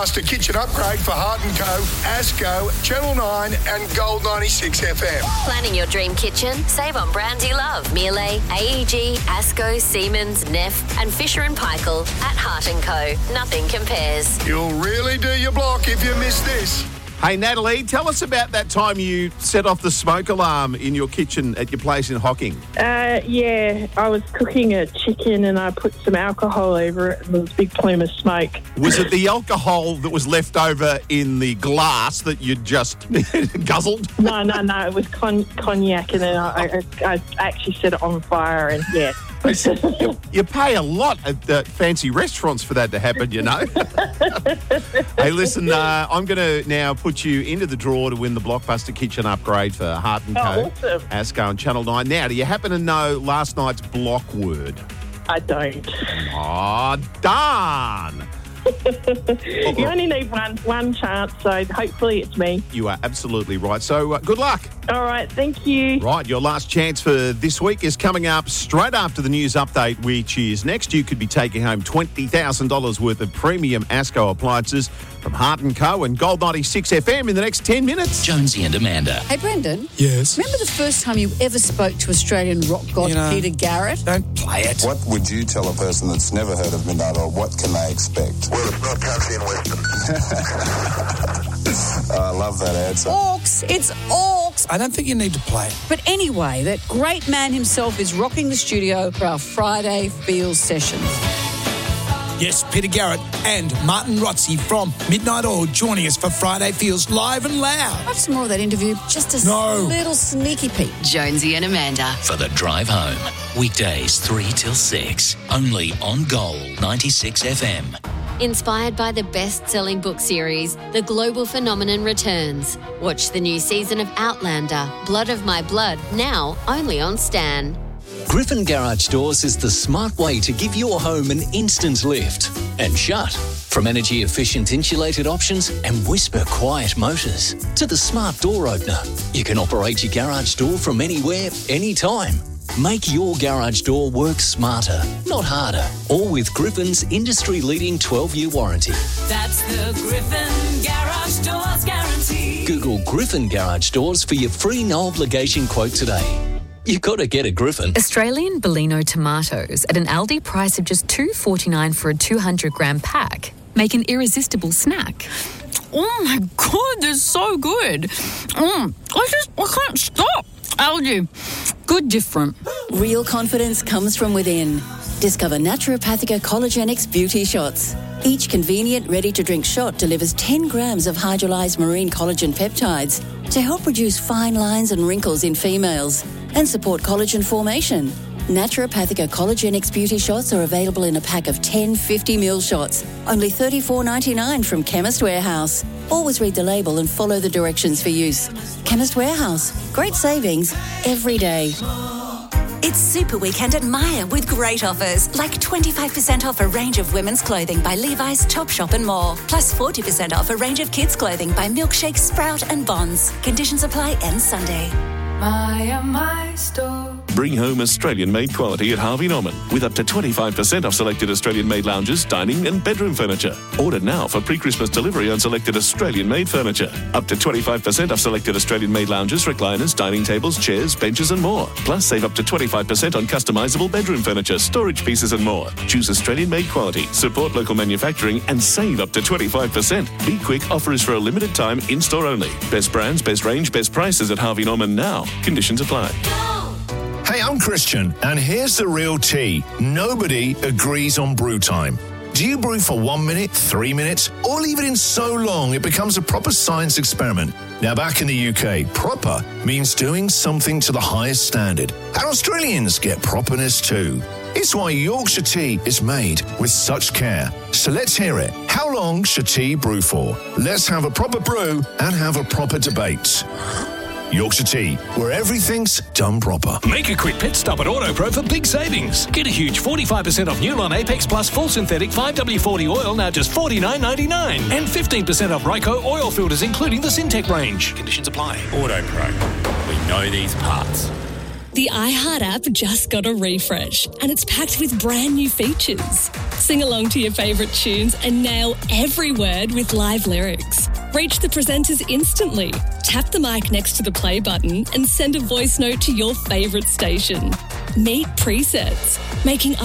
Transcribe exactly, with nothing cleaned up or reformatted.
A kitchen upgrade for Hart and Co, Asco, Channel nine and Gold ninety-six F M. Planning your dream kitchen? Save on brands you love. Miele, A E G, Asco, Siemens, Neff and Fisher and Paykel at Hart and Co. Nothing compares. You'll really do your block if you miss this. Hey, Natalie, tell us about that time you set off the smoke alarm in your kitchen at your place in Hocking. Uh, yeah, I was cooking a chicken and I put some alcohol over it and there was a big plume of smoke. Was it the alcohol that was left over in the glass that you just guzzled? No, no, no, it was con- cognac and then I, I, I actually set it on fire and, yeah. you, you pay a lot at uh, fancy restaurants for that to happen, you know. Hey, listen, uh, I'm going to now put you into the draw to win the Blockbuster kitchen upgrade for Hart and Co, Oh, awesome. Asco and Channel nine. Now, do you happen to know last night's block word? I don't. Oh, darn. You only need one one chance, so hopefully it's me. You are absolutely right. So, uh, good luck. All right, thank you. Right, your last chance for this week is coming up straight after the news update, which is next. You could be taking home twenty thousand dollars worth of premium Asco appliances from Hart and Co and Gold ninety-six F M in the next ten minutes. Jonesy and Amanda. Hey, Brendan. Yes? Remember the first time you ever spoke to Australian rock god You know, Peter Garrett? Don't play it. What would you tell a person that's never heard of Midnight Oil? What can they expect? Well, it's not country and western. I love that answer. Orcs. It's Orcs. I don't think you need to play it. But anyway, that great man himself is rocking the studio for our Friday Feels sessions. Yes, Peter Garrett and Martin Rotzi from Midnight Oil joining us for Friday Feels live and loud. Have some more of that interview. Just a No. little sneaky peek. Jonesy and Amanda. For the drive home. Weekdays three till six. Only on Gold ninety-six F M. Inspired by the best-selling book series, The Global Phenomenon returns. Watch the new season of Outlander, Blood of My Blood, now only on Stan. Griffin Garage Doors is the smart way to give your home an instant lift and shut. From energy-efficient insulated options and whisper-quiet motors to the smart door opener, you can operate your garage door from anywhere, anytime. Make your garage door work smarter, not harder. All with Griffin's industry-leading twelve-year warranty. That's the Griffin Garage Doors guarantee. Google Griffin Garage Doors for your free no-obligation quote today. You got to get a Griffin. Australian Bellino tomatoes at an Aldi price of just two dollars forty-nine for a two hundred gram pack make an irresistible snack. Oh my God, they're so good. Mm, I just, I can't stop. Aldi, good different. Real confidence comes from within. Discover Naturopathica Collagenix Beauty Shots. Each convenient, ready-to-drink shot delivers ten grams of hydrolyzed marine collagen peptides to help reduce fine lines and wrinkles in females and support collagen formation. Naturopathica Collagenix Beauty Shots are available in a pack of ten fifty milliliter shots, only thirty-four ninety-nine from Chemist Warehouse. Always read the label and follow the directions for use. Chemist Warehouse. Great savings every day. It's Super Weekend at Myer with great offers, like twenty-five percent off a range of women's clothing by Levi's, Topshop and more, plus forty percent off a range of kids' clothing by Milkshake, Sprout and Bonds. Conditions apply end Sunday. Myer, my store. Bring home Australian-made quality at Harvey Norman with up to twenty-five percent off selected Australian-made lounges, dining and bedroom furniture. Order now for pre-Christmas delivery on selected Australian-made furniture. Up to twenty-five percent off selected Australian-made lounges, recliners, dining tables, chairs, benches and more. Plus, save up to twenty-five percent on customisable bedroom furniture, storage pieces and more. Choose Australian-made quality, support local manufacturing and save up to twenty-five percent. Be quick, offer is for a limited time, in-store only. Best brands, best range, best prices at Harvey Norman now. Conditions apply. Hey, I'm Christian, and here's the real tea. Nobody agrees on brew time. Do you brew for one minute, three minutes, or leave it in so long it becomes a proper science experiment? Now, back in the U K, proper means doing something to the highest standard. And Australians get properness too. It's why Yorkshire tea is made with such care. So let's hear it. How long should tea brew for? Let's have a proper brew and have a proper debate. Yorkshire Tea, where everything's done proper. Make a quick pit stop at AutoPro for big savings. Get a huge forty-five percent off Newlon Apex Plus full synthetic five W forty oil, now just forty-nine ninety-nine. And fifteen percent off Ryco oil filters, including the Syntec range. Conditions apply. AutoPro. We know these parts. The iHeart app just got a refresh and it's packed with brand new features. Sing along to your favourite tunes and nail every word with live lyrics. Reach the presenters instantly. Tap the mic next to the play button and send a voice note to your favourite station. Meet Presets, making